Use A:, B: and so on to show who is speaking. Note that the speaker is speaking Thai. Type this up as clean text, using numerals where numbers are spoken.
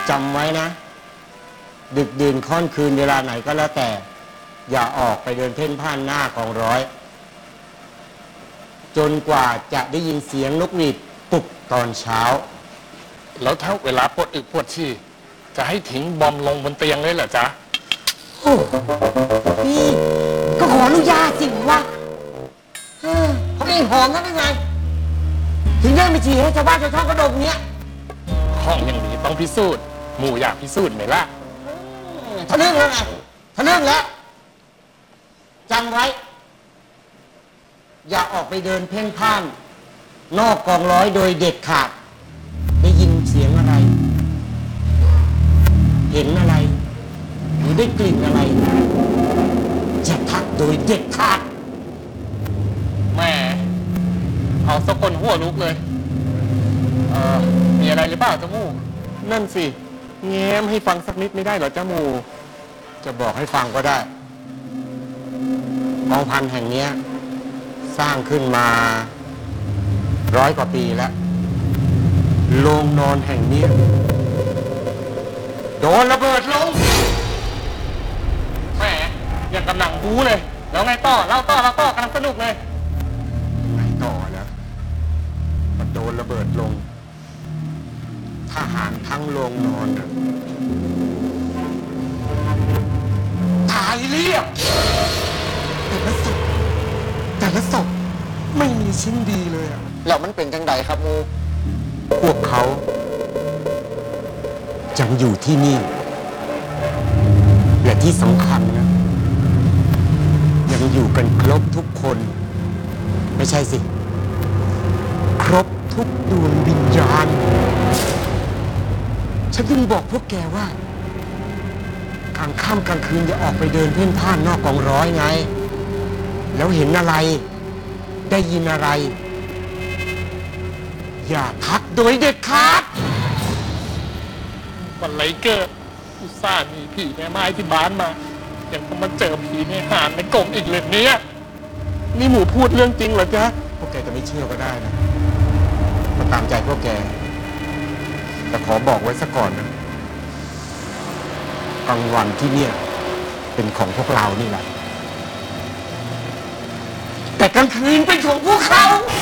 A: จำไว้นะ ดึกดื่นค่อนคืนเวลาไหนก็แล้วแต่ อย่าออกไปเดินเพ่นพ่านหน้ากองร้อย จนกว่าจะได้ยินเสียงนกหวีดปลุกตอนเช้า
B: แล้วถ้าเวลาปวดอึปวดฉี่จะให้ทิ้งบอมลงบนเตียงเลยเหรอจ๊ะ
A: โอ้พี่ก็ขออนุญาตสิวะเขาไม่หอมกันได้ไง ถึงได้ไปฉี่ให้ชาวบ้านชาวช่องกระดมเนี้ย
B: ห้องอย่างนี้ต้องพิสูจน์หมู่อยากพิสูจน์ไหมล่ะ
A: ทะลึ่งแล้วไงทะลึ่งแล้วจำไว้ อย่าออกไปเดินเพ่นพ่าน นอกกองร้อยโดยเด็ดขาด ได้ยินเสียงอะไร เห็นอะไร หรือได้กลิ่นอะไรจะทักโดยเด็ดขาด
B: แม่เอาสกลหัวลุกเลยมีอะไรหรือเปล่าจมูก
C: นั่นสิแง้มให้ฟังสักนิดไม่ได้เหรอจ้าหมู
A: จะบอกให้ฟังก็ได้กองพันแห่งนี้สร้างขึ้นมา100 กว่าปีแล้ว โรงนอนแห่งนี้โดนระเบิดลง
B: แหมยังกำลังบู๊เลย แล้วไงต่อเล่าต่อกำลังสนุกเลย
A: ไงต่อนะมันโดนระเบิดลงทหารทั้งโรงนอนน่ะตายเรียบแต่ละศพไม่มีชิ้นดีเลยอะ
C: แล้วมันเป็นจังใดครับหมู
A: พวกเขายังอยู่ที่นี่และที่สำคัญนะยังอยู่กันครบทุกคน ไม่ใช่สิ ครบทุกดวงวิญญาณ ฉันถึงบอกพวกแกว่ากลางค่ำกลางคืนอย่าออกไปเดินเพ่นพ่านนอกกองร้อยไง แล้วเห็นอะไร ได้ยินอะไร อย่าทักโดยเด็ดขาด
B: วันไรเกิดอุตส่าห์มีผีแม่ไม้ที่บ้านมายังต้องมาเจอผีในหานในกลมอีกเลยเนี่ย
C: นี่หมูพูดเรื่องจริงเหรอจ๊ะ
A: พวกแกจะไม่เชื่อก็ได้นะก็ตามใจพวกแก แต่ขอบอกไว้ซะก่อนนะกลางวันที่เนี่ยเป็นของพวกเรานี่แหละ แต่กลางคืนเป็นของพวกเขา